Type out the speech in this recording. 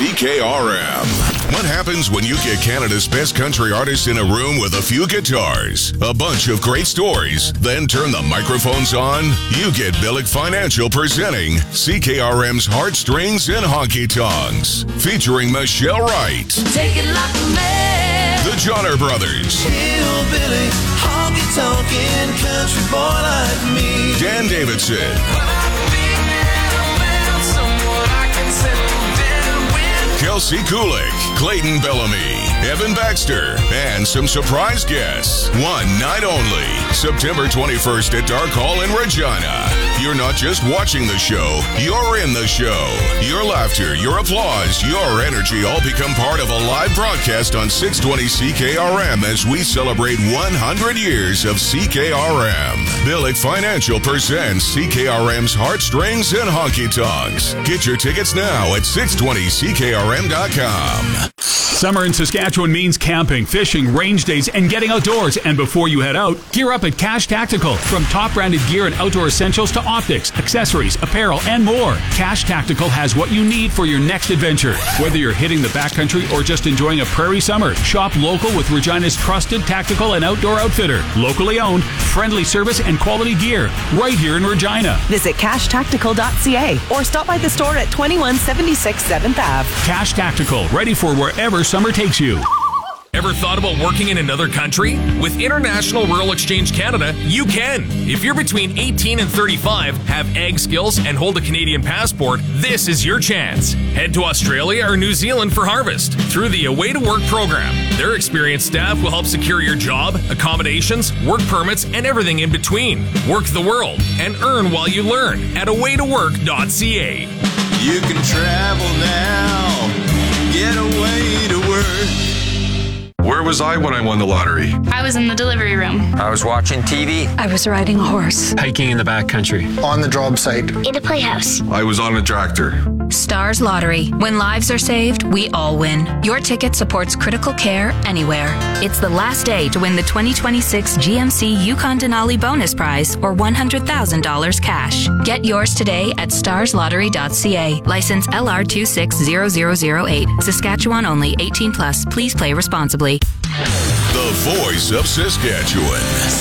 CKRM. What happens when you get Canada's best country artists in a room with a few guitars, a bunch of great stories, then turn the microphones on? You get Billick Financial presenting CKRM's Heartstrings and Honky Tonks, featuring Michelle Wright, Take it like a man, the Johnner Brothers, Hillbilly, honky-tonkin' country boy like me. Dan Davidson, Kelsey Kulik, Clayton Bellamy, Evan Baxter, and some surprise guests. One night only, September 21st at Dark Hall in Regina. You're not just watching the show, you're in the show. Your laughter, your applause, your energy all become part of a live broadcast on 620 CKRM as we celebrate 100 years of CKRM. Billick Financial presents CKRM's Heartstrings and Honky Tonks. Get your tickets now at 620CKRM.com. Summer in Saskatchewan means camping, fishing, range days, and getting outdoors. And before you head out, gear up at Cash Tactical. From top-branded gear and outdoor essentials to optics, accessories, apparel, and more, Cash Tactical has what you need for your next adventure. Whether you're hitting the backcountry or just enjoying a prairie summer, shop local with Regina's trusted tactical and outdoor outfitter. Locally owned, friendly service, and quality gear right here in Regina. Visit cashtactical.ca or stop by the store at 2176 7th Ave. Cash Tactical, ready for wherever summer takes you. Ever thought about working in another country? With International Rural Exchange Canada, you can. If you're between 18 and 35, have ag skills, and hold a Canadian passport, this is your chance. Head to Australia or New Zealand for harvest through the Away to Work program. Their experienced staff will help secure your job, accommodations, work permits, and everything in between. Work the world and earn while you learn at awaytowork.ca. You can travel now, get away to work. Where was I when I won the lottery? I was in the delivery room. I was watching TV. I was riding a horse. Hiking in the backcountry. On the job site. In a playhouse. I was on a tractor. Stars Lottery. When lives are saved, we all win. Your ticket supports critical care anywhere. It's the last day to win the 2026 GMC Yukon Denali bonus prize or $100,000 cash. Get yours today at starslottery.ca. License LR260008. Saskatchewan only. 18+. Please play responsibly. The voice of Saskatchewan.